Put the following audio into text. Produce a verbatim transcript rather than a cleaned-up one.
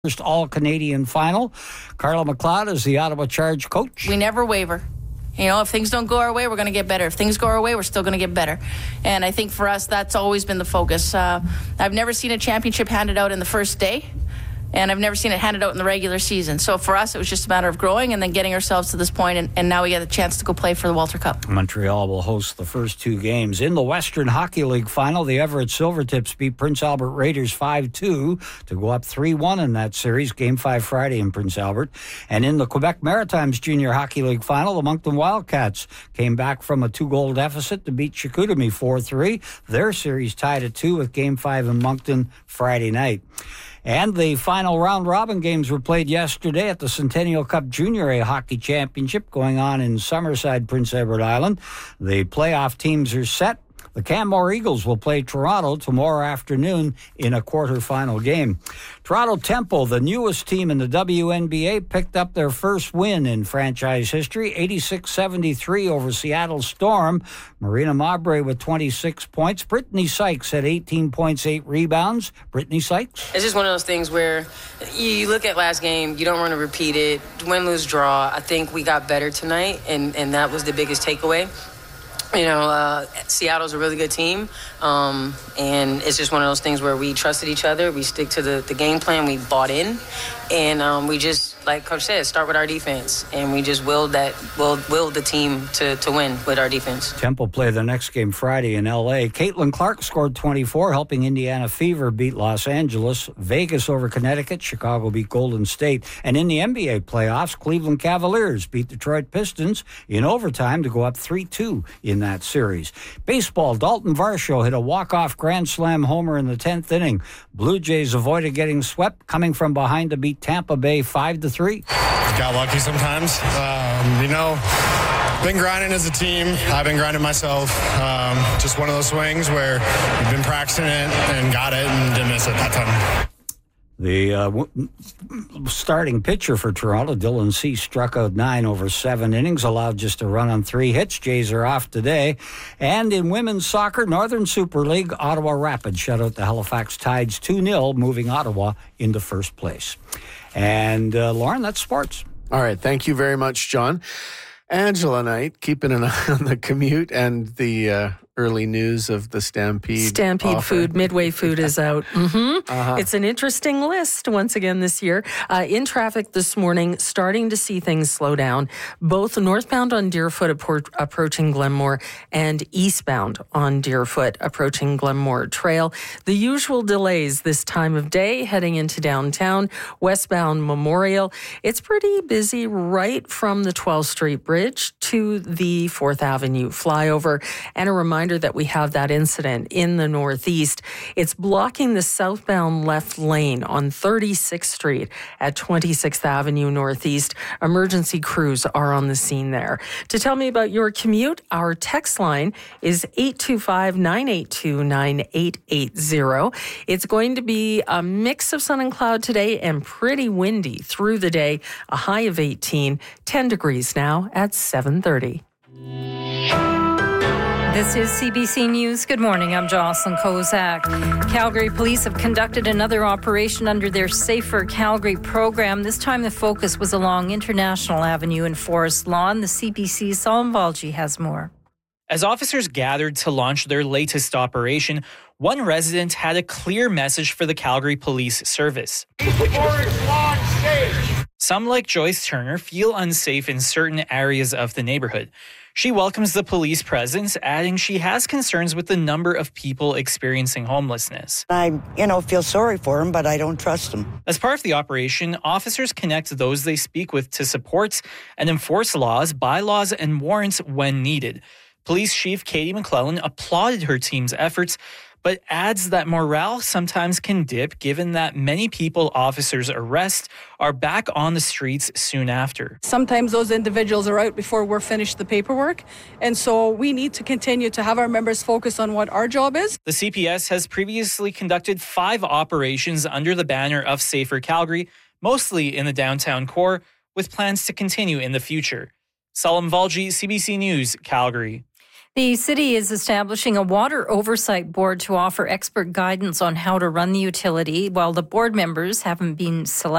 First all-Canadian final. Carla McLeod is the Ottawa Charge coach. We never waver. You know, if things don't go our way, we're going to get better. If things go our way, we're still going to get better. And I think for us, that's always been the focus. Uh, I've never seen a championship handed out in the first day, and I've never seen it handed out in the regular season. So for us, it was just a matter of growing and then getting ourselves to this point, and, and now we get a chance to go play for the Walter Cup. Montreal will host the first two games. In the Western Hockey League final, the Everett Silvertips beat Prince Albert Raiders five two to go up three one in that series. Game five Friday in Prince Albert. And in the Quebec Maritimes Junior Hockey League final, the Moncton Wildcats came back from a two-goal deficit to beat Chicoutimi four three. Their series tied at two with Game five in Moncton Friday night. And the final round-robin games were played yesterday at the Centennial Cup Junior A Hockey Championship going on in Summerside, Prince Edward Island. The playoff teams are set. The Canmore Eagles will play Toronto tomorrow afternoon in a quarterfinal game. Toronto Temple, the newest team in the W N B A, picked up their first win in franchise history, eighty-six seventy-three over Seattle Storm. Marina Mabre with twenty-six points. Brittany Sykes had eighteen points, eight rebounds. Brittany Sykes? It's just one of those things where you look at last game, you don't want to repeat it. Win, lose, draw. I think we got better tonight, and, and that was the biggest takeaway. You know, uh, Seattle's a really good team, um, and it's just one of those things where we trusted each other. We stick to the, the game plan. We bought in, and um, we just, like Coach said, start with our defense, and we just willed that, willed, willed the team to, to win with our defense. Temple play the next game Friday in L A. Caitlin Clark scored twenty-four, helping Indiana Fever beat Los Angeles. Vegas over Connecticut. Chicago beat Golden State. And in the N B A playoffs, Cleveland Cavaliers beat Detroit Pistons in overtime to go up three two in that series. Baseball, Dalton Varsho hit a walk-off grand slam homer in the tenth inning. Blue Jays avoided getting swept, coming from behind to beat Tampa Bay five to three. Got lucky sometimes. Um, you know, been grinding as a team. I've been grinding myself. Um, just one of those swings where you've been practicing it and got it and didn't miss it that time. The uh, w- starting pitcher for Toronto, Dylan Cease, struck out nine over seven innings, allowed just a run on three hits. Jays are off today. And in women's soccer, Northern Super League, Ottawa Rapids shut out the Halifax Tides two nil, moving Ottawa into first place. And, uh, Lauren, that's sports. All right. Thank you very much, John. Angela Knight, keeping an eye on the commute and the uh, early news of the Stampede. Stampede offer. food, Midway food is out. Mm-hmm. Uh-huh. It's an interesting list once again this year. Uh, in traffic this morning, starting to see things slow down, both northbound on Deerfoot appro- approaching Glenmore and eastbound on Deerfoot approaching Glenmore Trail. The usual delays this time of day heading into downtown, westbound Memorial. It's pretty busy right from the twelfth Street Bridge to the fourth Avenue flyover. And a reminder that we have that incident in the northeast. It's blocking the southbound left lane on thirty-sixth Street at twenty-sixth Avenue Northeast. Emergency crews are on the scene there. To tell me about your commute, our text line is eight two five, nine eight two, nine eight eight zero. It's going to be a mix of sun and cloud today and pretty windy through the day. A high of eighteen, ten degrees now at seven thirty. This is C B C News. Good morning. I'm Jocelyn Kozak. Calgary police have conducted another operation under their Safer Calgary program. This time the focus was along International Avenue and Forest Lawn. The C B C's Salim Valji has more. As officers gathered to launch their latest operation, one resident had a clear message for the Calgary Police Service. Some, like Joyce Turner, feel unsafe in certain areas of the neighborhood. She welcomes the police presence, adding she has concerns with the number of people experiencing homelessness. I, you know, feel sorry for them, but I don't trust them. As part of the operation, officers connect those they speak with to support and enforce laws, bylaws, and warrants when needed. Police Chief Katie McClellan applauded her team's efforts, but adds that morale sometimes can dip given that many people officers arrest are back on the streets soon after. Sometimes those individuals are out before we're finished the paperwork, and so we need to continue to have our members focus on what our job is. The C P S has previously conducted five operations under the banner of Safer Calgary, mostly in the downtown core, with plans to continue in the future. Salim Valji, C B C News, Calgary. The city is establishing a water oversight board to offer expert guidance on how to run the utility, while the board members haven't been selected.